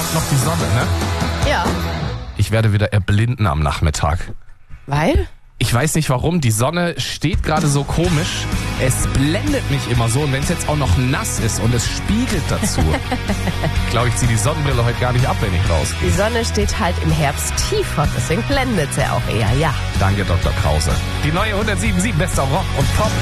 kommt noch die Sonne, ne? Ja. Ich werde wieder erblinden am Nachmittag. Weil? Ich weiß nicht warum, die Sonne steht gerade so komisch. Es blendet mich immer so und wenn es jetzt auch noch nass ist und es spiegelt dazu, ich glaube, ich ziehe die Sonnenbrille heute gar nicht ab, wenn ich rausgehe. Die Sonne steht halt im Herbst tiefer, deswegen blendet sie auch eher, ja. Danke, Dr. Krause. Die neue 107.7 Bester Rock und Pop.